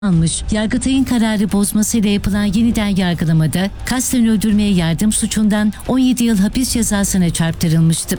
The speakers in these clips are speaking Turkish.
almış. Yargıtay'ın kararı bozmasıyla yapılan yeniden yargılamada kasten öldürmeye yardım suçundan 17 yıl hapis cezasına çarptırılmıştı.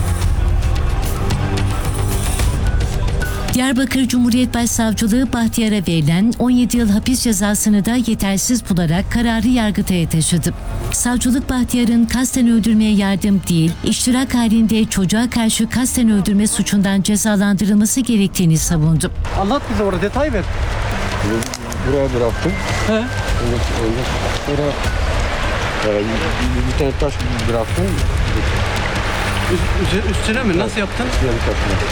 Diyarbakır Cumhuriyet Başsavcılığı Bahtiyar'a verilen 17 yıl hapis cezasını da yetersiz bularak kararı Yargıtay'a taşıdı. Savcılık Bahtiyar'ın kasten öldürmeye yardım değil, iştirak halinde çocuğa karşı kasten öldürme suçundan cezalandırılması gerektiğini savundu. Anlat bize, orada detay ver. Buraya bıraktım. He? Sonra bir tane taş bıraktım. Üstüne mi? Nasıl yaptın? Yarı taşına.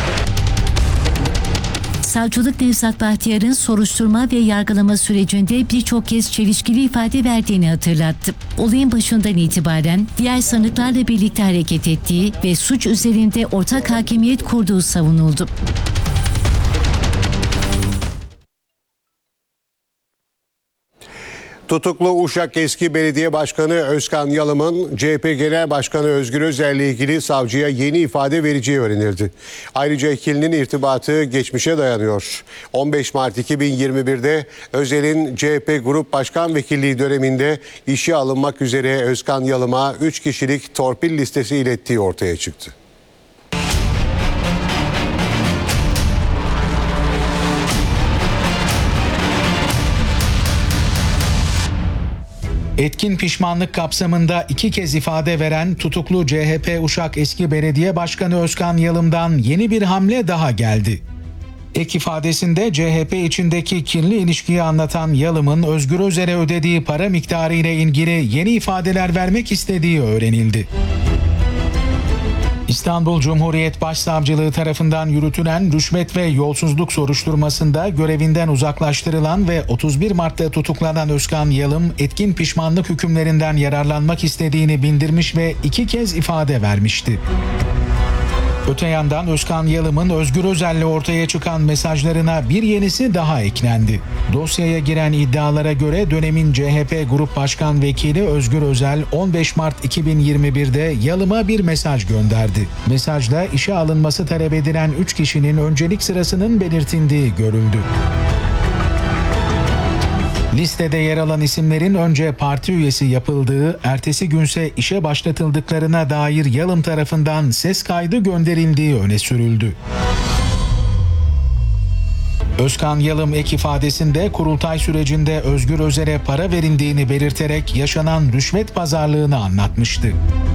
Savcılık Nevzat Bahtiyar'ın soruşturma ve yargılama sürecinde birçok kez çelişkili ifade verdiğini hatırlattı. Olayın başından itibaren diğer sanıklarla birlikte hareket ettiği ve suç üzerinde ortak hakimiyet kurduğu savunuldu. Tutuklu Uşak eski belediye başkanı Özkan Yalım'ın CHP Genel Başkanı Özgür Özel'le ilgili savcıya yeni ifade vereceği öğrenildi. Ayrıca ikilinin irtibatı geçmişe dayanıyor. 15 Mart 2021'de Özel'in CHP Grup Başkan Vekilliği döneminde işe alınmak üzere Özkan Yalım'a 3 kişilik torpil listesi ilettiği ortaya çıktı. Etkin pişmanlık kapsamında 2 kez ifade veren tutuklu CHP Uşak eski belediye başkanı Özkan Yalım'dan yeni bir hamle daha geldi. Ek ifadesinde CHP içindeki kinli ilişkiyi anlatan Yalım'ın Özgür Özel'e ödediği para miktarı ile ilgili yeni ifadeler vermek istediği öğrenildi. İstanbul Cumhuriyet Başsavcılığı tarafından yürütülen rüşvet ve yolsuzluk soruşturmasında görevinden uzaklaştırılan ve 31 Mart'ta tutuklanan Özkan Yalım, etkin pişmanlık hükümlerinden yararlanmak istediğini bildirmiş ve 2 kez ifade vermişti. Öte yandan Özkan Yalım'ın Özgür Özel'le ortaya çıkan mesajlarına bir yenisi daha eklendi. Dosyaya giren iddialara göre dönemin CHP Grup Başkan Vekili Özgür Özel 15 Mart 2021'de Yalım'a bir mesaj gönderdi. Mesajda işe alınması talep edilen 3 kişinin öncelik sırasının belirtildiği görüldü. Listede yer alan isimlerin önce parti üyesi yapıldığı, ertesi günse işe başlatıldıklarına dair Yalım tarafından ses kaydı gönderildiği öne sürüldü. Özkan Yalım ek ifadesinde kurultay sürecinde Özgür Özel'e para verildiğini belirterek yaşanan rüşvet pazarlığını anlatmıştı.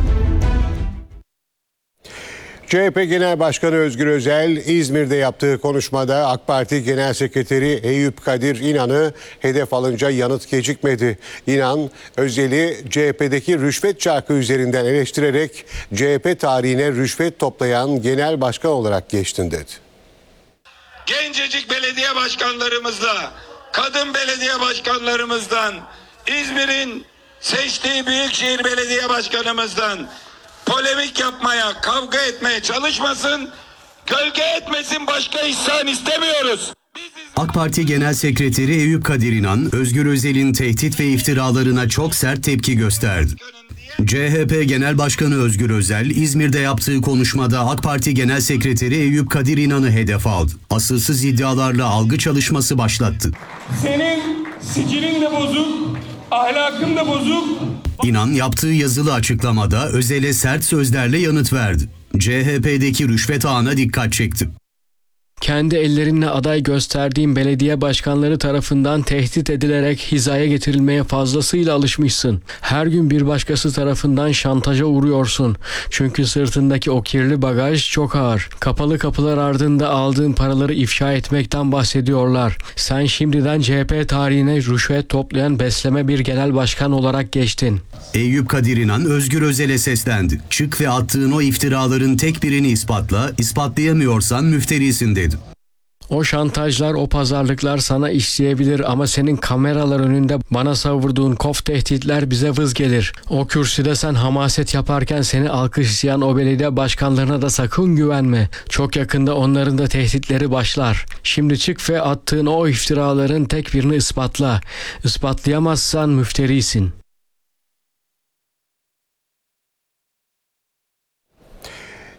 CHP Genel Başkanı Özgür Özel, İzmir'de yaptığı konuşmada AK Parti Genel Sekreteri Eyüp Kadir İnan'ı hedef alınca yanıt gecikmedi. İnan, Özel'i CHP'deki rüşvet çarkı üzerinden eleştirerek CHP tarihine rüşvet toplayan genel başkan olarak geçtin dedi. Gencecik belediye başkanlarımızla, kadın belediye başkanlarımızdan, İzmir'in seçtiği büyükşehir belediye başkanımızdan polemik yapmaya, kavga etmeye çalışmasın, gölge etmesin, başka ihsan istemiyoruz. AK Parti Genel Sekreteri Eyüp Kadir İnan, Özgür Özel'in tehdit ve iftiralarına çok sert tepki gösterdi. CHP Genel Başkanı Özgür Özel, İzmir'de yaptığı konuşmada AK Parti Genel Sekreteri Eyüp Kadir İnan'ı hedef aldı. Asılsız iddialarla algı çalışması başlattı. Senin sicilin de bozuk, ahlakın da bozuk. İnan yaptığı yazılı açıklamada Özel'e sert sözlerle yanıt verdi. CHP'deki rüşvet ağına dikkat çekti. Kendi ellerinle aday gösterdiğin belediye başkanları tarafından tehdit edilerek hizaya getirilmeye fazlasıyla alışmışsın. Her gün bir başkası tarafından şantaja uğruyorsun. Çünkü sırtındaki o kirli bagaj çok ağır. Kapalı kapılar ardında aldığın paraları ifşa etmekten bahsediyorlar. Sen şimdiden CHP tarihine rüşvet toplayan besleme bir genel başkan olarak geçtin. Eyüp Kadir İnan Özgür Özel'e seslendi. Çık ve attığın o iftiraların tek birini ispatla, ispatlayamıyorsan müfterisin dedi. O şantajlar, o pazarlıklar sana işleyebilir ama senin kameralar önünde bana savurduğun kof tehditler bize vız gelir. O kürsüde sen hamaset yaparken seni alkışlayan o belediye başkanlarına da sakın güvenme. Çok yakında onların da tehditleri başlar. Şimdi çık ve attığın o iftiraların tek birini ispatla. İspatlayamazsan müfterisin.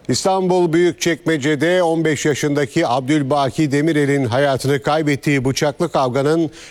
İstanbul Büyükçekmece'de 15 yaşındaki Abdülbaki Demirel'in hayatını kaybettiği bıçaklı kavganın